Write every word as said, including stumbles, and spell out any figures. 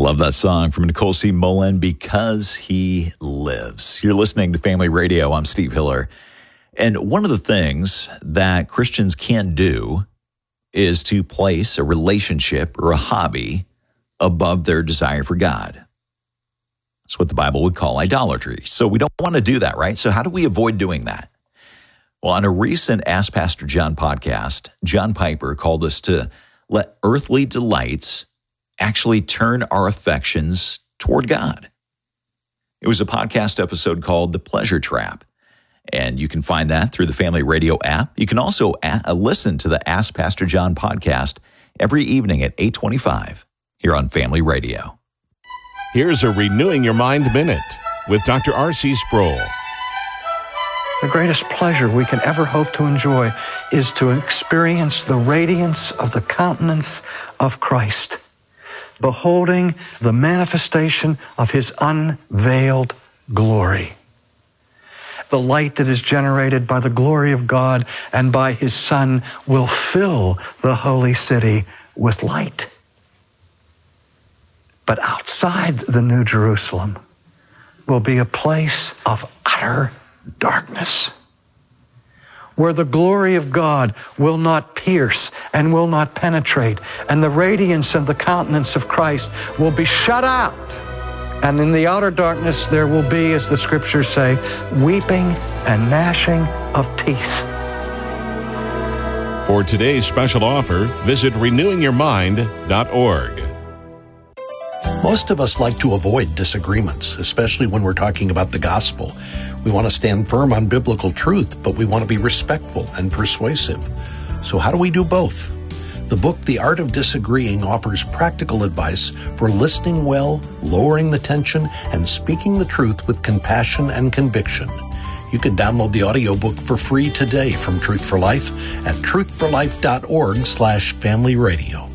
Love that song from Nicole C. Mullen, Because He Lives. You're listening to Family Radio. I'm Steve Hiller. And one of the things that Christians can do is to place a relationship or a hobby above their desire for God. That's what the Bible would call idolatry. So we don't want to do that, right? So how do we avoid doing that? Well, on a recent Ask Pastor John podcast, John Piper called us to let earthly delights actually turn our affections toward God. It was a podcast episode called The Pleasure Trap, and you can find that through the Family Radio app. You can also a- listen to the Ask Pastor John podcast every evening at eight twenty-five here on Family Radio. Here's a Renewing Your Mind Minute with Doctor R C Sproul. The greatest pleasure we can ever hope to enjoy is to experience the radiance of the countenance of Christ, beholding the manifestation of His unveiled glory. The light that is generated by the glory of God and by His Son will fill the holy city with light. But outside the New Jerusalem will be a place of utter darkness, where the glory of God will not pierce and will not penetrate, and the radiance and the countenance of Christ will be shut out. And in the outer darkness there will be, as the scriptures say, weeping and gnashing of teeth. For today's special offer, visit renewing your mind dot org. Most of us like to avoid disagreements, especially when we're talking about the gospel. We want to stand firm on biblical truth, but we want to be respectful and persuasive. So how do we do both? The book, The Art of Disagreeing, offers practical advice for listening well, lowering the tension, and speaking the truth with compassion and conviction. You can download the audiobook for free today from Truth for Life at truth for life dot org slash family radio.